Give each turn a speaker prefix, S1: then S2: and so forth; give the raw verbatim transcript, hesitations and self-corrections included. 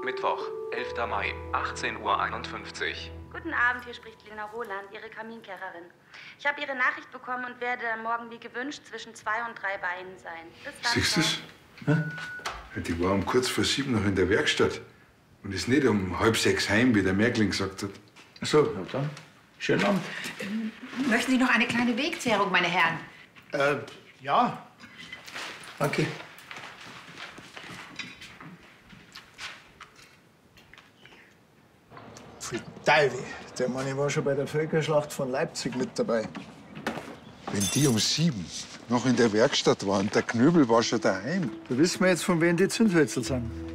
S1: Mittwoch, elfter Mai, achtzehn Uhr einundfünfzig.
S2: Guten Abend, hier spricht Lena Roland, Ihre Kaminkehrerin. Ich habe Ihre Nachricht bekommen und werde morgen wie gewünscht zwischen zwei und drei bei Ihnen sein. Bis dann.
S3: Siehst du das? Ja, die war um kurz vor sieben noch in der Werkstatt und ist nicht um halb sechs heim, wie der Märkling gesagt hat.
S4: Ach so, ja dann. Schönen Abend.
S5: Möchten Sie noch eine kleine Wegzehrung, meine Herren?
S4: Äh, ja. Danke.
S6: Für Teufel. Der Mann, ich war schon bei der Völkerschlacht von Leipzig mit dabei.
S3: Wenn die um sieben noch in der Werkstatt war und der Knöbel war schon daheim.
S6: Da wissen wir jetzt, von wem die Zündhölzel sind.